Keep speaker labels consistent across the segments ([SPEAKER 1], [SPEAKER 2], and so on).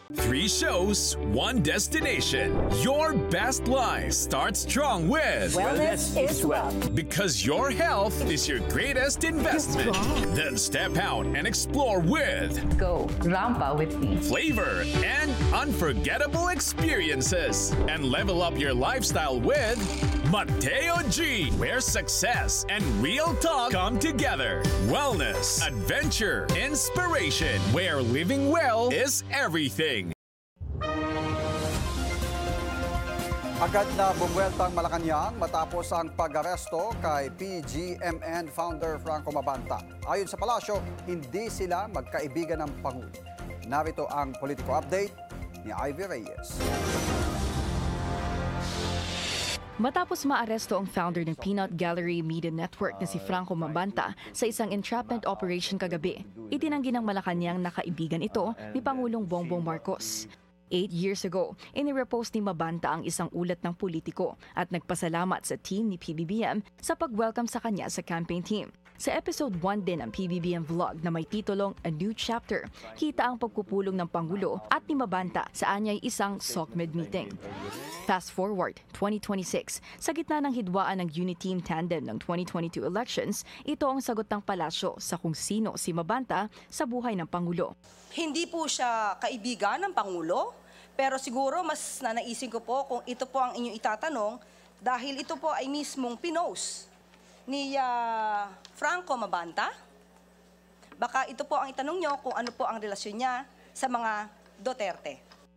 [SPEAKER 1] 3 shows, 1 destination. Your best life starts strong with
[SPEAKER 2] Wellness is wealth.
[SPEAKER 1] because your health is your greatest investment. Then step out and explore with
[SPEAKER 2] Go Rampa with me.
[SPEAKER 1] flavor and unforgettable experiences. And level up your lifestyle with Mateo G, where success and real talk come together. Wellness, adventure, inspiration, where living well is everything.
[SPEAKER 3] Agad na bumwelta ang Malacanang matapos ang pag-aresto kay PGMN founder Franco Mabanta. Ayon sa palasyo, hindi sila magkaibigan ng Pangulo. Narito ang politiko update ni Ivy Reyes.
[SPEAKER 4] Matapos maaresto ang founder ng Peanut Gallery Media Network na si Franco Mabanta sa isang entrapment operation kagabi, itinanggi ng Malacanang na kaibigan ito ni Pangulong Bongbong Marcos. 8 years ago, inirepost ni Mabanta ang isang ulat ng politiko at nagpasalamat sa team ni PBBM sa pag-welcome sa kanya sa campaign team. Sa episode 1 din ng PBBM vlog na may titulong A New Chapter, kita ang pagpupulong ng Pangulo at ni Mabanta sa anyay isang SOCMED meeting. Fast forward, 2026, sa gitna ng hidwaan ng Uniteam Tandem ng 2022 elections, ito ang sagot ng palasyo sa kung sino si Mabanta sa buhay ng Pangulo.
[SPEAKER 5] Hindi po siya kaibigan ng Pangulo, pero siguro mas nanaisin ko po kung ito po ang inyong itatanong dahil ito po ay mismong pinost ni Franco Mabanta. Baka ito po ang itanong nyo kung ano po ang relasyon niya sa mga Duterte.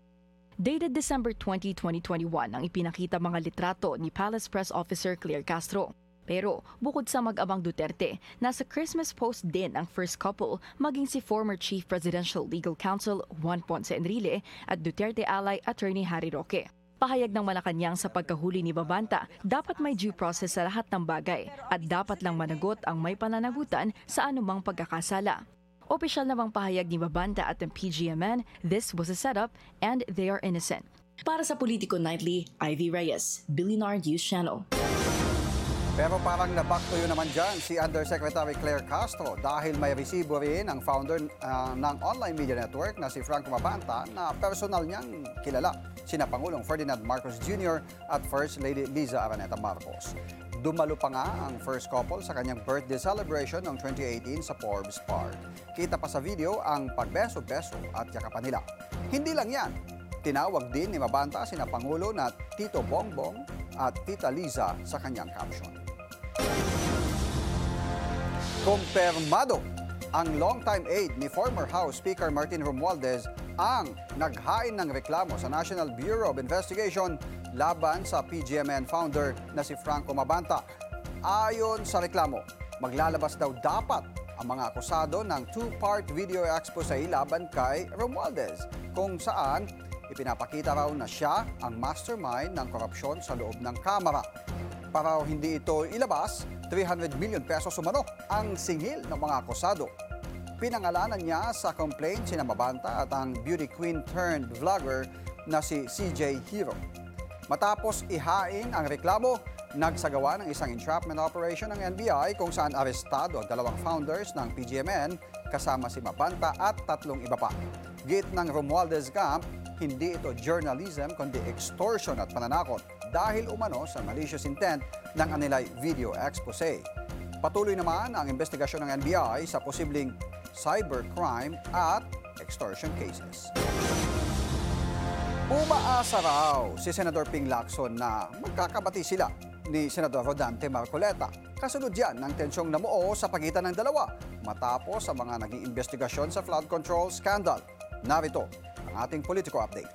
[SPEAKER 4] Dated December 20, 2021 ang ipinakita mga litrato ni Palace Press Officer Claire Castro. Pero bukod sa mag-amang Duterte, nasa Christmas post din ang first couple maging si former Chief Presidential Legal Counsel Juan Ponce Enrile at Duterte ally Attorney Harry Roque. Pahayag ng Malacanang sa pagkahuli ni Mabanta, dapat may due process sa lahat ng bagay at dapat lang managot ang may pananagutan sa anumang pagkakasala. Opisyal namang pahayag ni Mabanta at ng PGMN, this was a setup and they are innocent. Para sa Politico Nightly, Ivy Reyes, Billionaire News Channel.
[SPEAKER 3] Pero parang na-back to you naman dyan si Undersecretary Claire Castro dahil may resibo rin ang founder ng online media network na si Franco Mabanta na personal niyang kilala, sina Pangulong Ferdinand Marcos Jr. at First Lady Liza Araneta Marcos. Dumalo pa nga ang first couple sa kanyang birthday celebration noong 2018 sa Forbes Park. Kita pa sa video ang pagbeso-beso at yakapan nila. Hindi lang yan, tinawag din ni Mabanta sina Pangulo na Tito Bongbong at Tita Liza sa kanyang caption. Kumpirmado ang longtime aide ni former House Speaker Martin Romualdez ang naghain ng reklamo sa National Bureau of Investigation laban sa PGMN founder na si Franco Mabanta. Ayon sa reklamo, maglalabas daw dapat ang mga akusado ng 2-part video expose laban kay Romualdez kung saan ipinapakita raw na siya ang mastermind ng korupsyon sa loob ng Kamara. Para hindi ito ilabas, 300 million pesos umano ang singil ng mga akusado. Pinangalanan niya sa complaint sina Mabanta at ang beauty queen turned vlogger na si CJ Hero. Matapos ihain ang reklamo, nagsagawa ng isang entrapment operation ng NBI kung saan arestado ang 2 founders ng PGMN kasama si Mabanta at 3 iba pa. Git ng Romualdez Camp, hindi ito journalism kundi extortion at pananakot dahil umano sa malicious intent ng anilay video expose. Patuloy naman ang investigasyon ng NBI sa posibleng cybercrime at extortion cases. Umaasa raw si Senador Ping Lacson na magkakabati sila ni Senador Rodante Marcoleta. Kasunod yan ng tensyong namuo sa pagitan ng dalawa matapos ang mga naging investigasyon sa flood control scandal. Narito ang ating politiko update.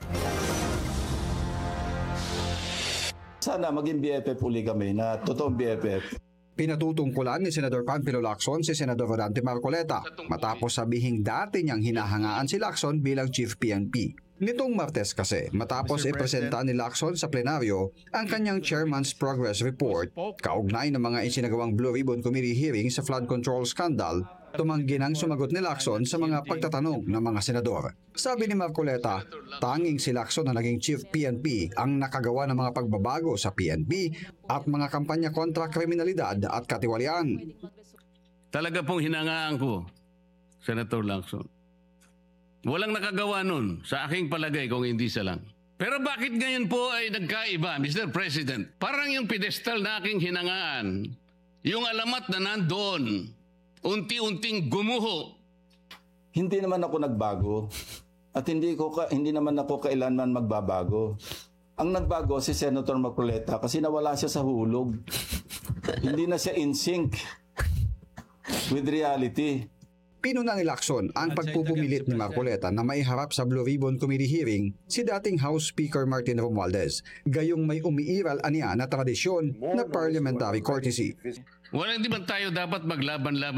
[SPEAKER 6] Sana maging BFF uli kami na totoong BFF.
[SPEAKER 3] Pinatutungkulan ni Senador Panfilo Lacson si Senador Rodante Marcoleta matapos sabihing dati niyang hinahangaan si Lacson bilang Chief PNP. Nitong Martes kasi, matapos ipresenta ni Lacson sa plenaryo ang kanyang Chairman's Progress Report, kaugnay ng mga isinagawang Blue Ribbon Committee hearing sa flood control scandal, tumanggi nang sumagot ni Lacson sa mga pagtatanong ng mga senador. Sabi ni Marcoleta, tanging si Lacson na naging Chief PNP ang nakagawa ng mga pagbabago sa PNP at mga kampanya kontra kriminalidad at katiwalian.
[SPEAKER 7] Talaga pong hinangaan ko, Senator Lacson. Walang nakagawa nun, sa aking palagay, kung hindi siya lang. Pero bakit ngayon po ay nagkaiba, Mr. President? Parang yung pedestal na aking hinangaan, yung alamat na nandoon, unti-unting gumuho.
[SPEAKER 6] Hindi naman ako nagbago. At hindi naman ako kailanman magbabago. Ang nagbago si Senator Marcoleta kasi nawala siya sa hulog. Hindi na siya in sync with reality.
[SPEAKER 3] Pinunang ilakson ang pagpupumilit ni Marcoleta na maiharap sa Blue Ribbon Committee hearing si dating House Speaker Martin Romualdez, gayong may umiiral aniya na tradisyon na parliamentary courtesy.
[SPEAKER 7] Wala, hindi ba tayo dapat maglaban-laban